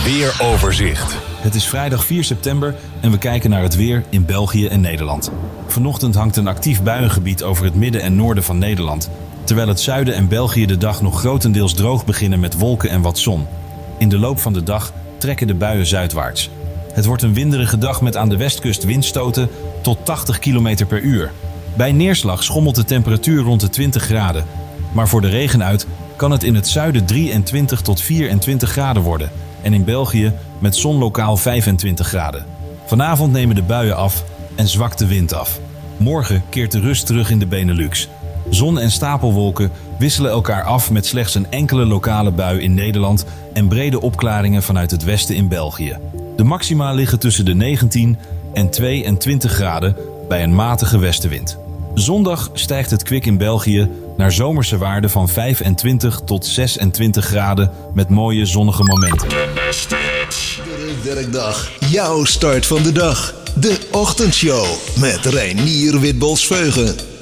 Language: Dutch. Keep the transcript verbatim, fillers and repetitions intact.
Weeroverzicht. Het is vrijdag vier september en we kijken naar het weer in België en Nederland. Vanochtend hangt een actief buiengebied over het midden en noorden van Nederland, terwijl het zuiden en België de dag nog grotendeels droog beginnen met wolken en wat zon. In de loop van de dag trekken de buien zuidwaarts. Het wordt een winderige dag met aan de westkust windstoten tot tachtig kilometer per uur. Bij neerslag schommelt de temperatuur rond de twintig graden, maar voor de regen uit kan het in het zuiden drieëntwintig tot vierentwintig graden worden en in België met zon lokaal vijfentwintig graden. Vanavond nemen de buien af en zwakt de wind af. Morgen keert de rust terug in de Benelux. Zon en stapelwolken wisselen elkaar af met slechts een enkele lokale bui in Nederland en brede opklaringen vanuit het westen in België. De maxima liggen tussen de negentien en tweeëntwintig graden bij een matige westenwind. Zondag stijgt het kwik in België naar zomerse waarden van vijfentwintig tot zesentwintig graden met mooie zonnige momenten. De werkdag. Jouw start van de dag. De ochtendshow met Reinier Witbols-Veugen.